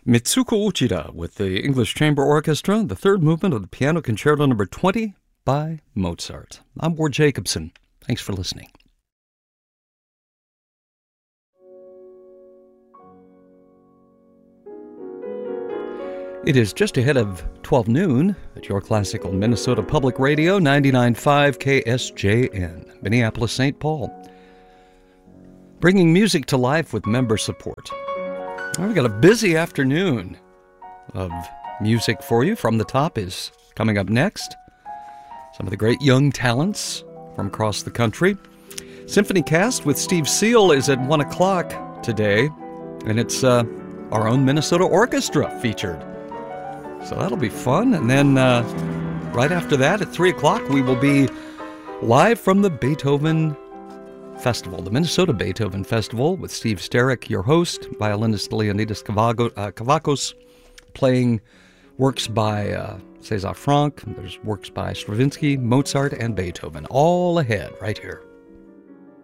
Mitsuko Uchida with the English Chamber Orchestra, the third movement of the Piano Concerto No. 20 by Mozart. I'm Ward Jacobson. Thanks for listening. It is just ahead of 12 noon at your classical Minnesota Public Radio, 99.5 KSJN, Minneapolis, St. Paul. Bringing music to life with member support. We've got a busy afternoon of music for you. From the Top is coming up next. Some of the great young talents from across the country. Symphony Cast with Steve Seal is at 1 o'clock today, and it's our own Minnesota Orchestra featured. So that'll be fun. And then right after that, at 3 o'clock, we will be live from the Beethoven Festival, the Minnesota Beethoven Festival, with Steve Sterrick, your host, violinist Leonidas Kavakos, playing works by César Franck. There's works by Stravinsky, Mozart, and Beethoven, all ahead right here.